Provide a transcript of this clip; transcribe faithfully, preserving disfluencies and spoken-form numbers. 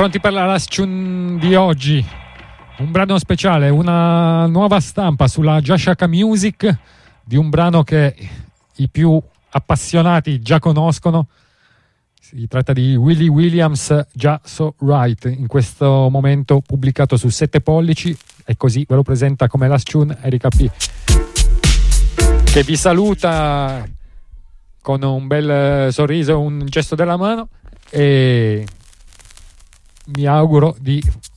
Pronti per la last tune di oggi? Un brano speciale, una nuova stampa sulla Jashaka Music di un brano che i più appassionati già conoscono. Si tratta di Willie Williams, Just So Right, in questo momento pubblicato su Sette Pollici, e così ve lo presenta come last tune Erika P, che vi saluta con un bel sorriso, un gesto della mano, e mi auguro di